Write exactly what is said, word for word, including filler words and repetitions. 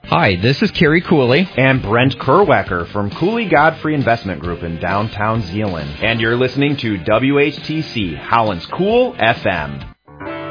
Hi, this is Kerry Cooley. And Brent Kerwecker from Cooley Godfrey Investment Group in downtown Zeeland. And you're listening to W H T C, Holland's Cool F M.